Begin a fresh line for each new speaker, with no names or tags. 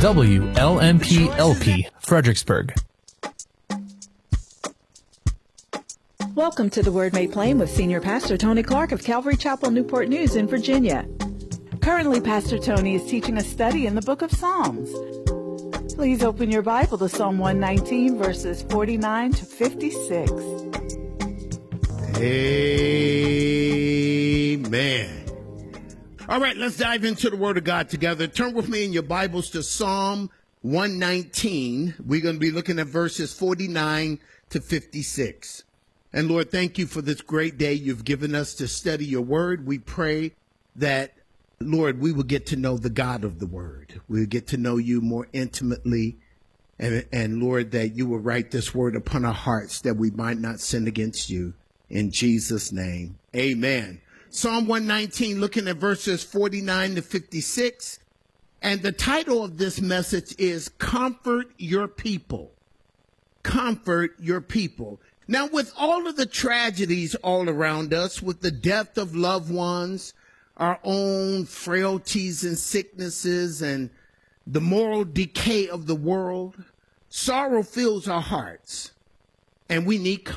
WLMP-LP, Fredericksburg.
Welcome to The Word Made Plain with Senior Pastor Tony Clark of Calvary Chapel, Newport News in Virginia. Currently, Pastor Tony is teaching a study in the book of Psalms. Please open your Bible to Psalm 119, verses 49 to 56.
Amen. All right, let's dive into the Word of God together. Turn with me in your Bibles to Psalm 119. We're going to be looking at verses 49 to 56. And Lord, thank you for this great day you've given us to study your Word. We pray that, Lord, we will get to know the God of the Word. We'll get to know you more intimately. And Lord, that you will write this word upon our hearts that we might not sin against you. In Jesus' name, amen. Psalm 119, looking at verses 49 to 56. And the title of this message is Comfort Your People. Comfort your people. Now, with all of the tragedies all around us, with the death of loved ones, our own frailties and sicknesses, and the moral decay of the world, sorrow fills our hearts, and we need comfort.